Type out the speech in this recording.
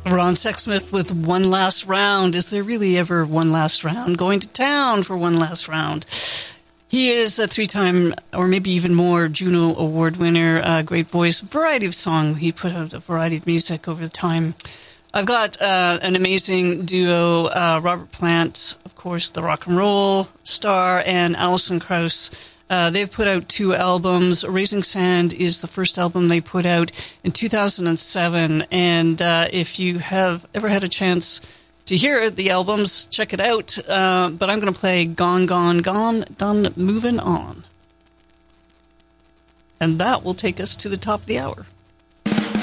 Ron Sexsmith with One Last Round. Is there really ever one last round? Going to town for one last round. He is a 3-time, or maybe even more, Juno Award winner, great voice, variety of song. He put out a variety of music over the time. I've got an amazing duo, Robert Plant, of course, the rock and roll star, and Alison Krauss. They've put out 2 albums. Raising Sand is the first album they put out in 2007. And if you have ever had a chance to hear the albums, check it out. But I'm going to play Gone, Gone, Gone, Done Moving On. And that will take us to the top of the hour.